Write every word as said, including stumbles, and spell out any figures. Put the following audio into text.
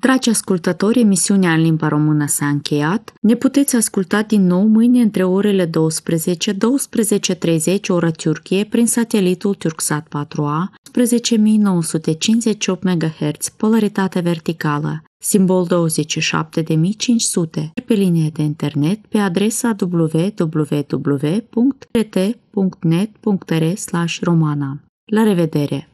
Dragi ascultători, emisiunea în limba română s-a încheiat. Ne puteți asculta din nou mâine între orele douăsprezece, douăsprezece treizeci ora Turcie prin satelitul Turksat patru A, unsprezece mii nouă sute cincizeci și opt megahertz, polaritate verticală, simbol douăzeci și șapte de mii cinci sute, pe linie de internet pe adresa w w w punct r t punct net punct r slash romana. La revedere!